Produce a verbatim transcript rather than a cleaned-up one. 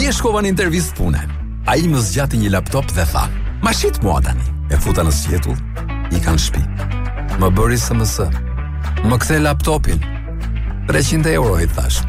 e shkova në intervistë pune. Ai më zgjati një laptop dhe tha: "Ma shit mua tani." E futa në sjetull, i kanë shtëpi. Më bëri S M S. Më kthe laptopin. treqind euro i thash.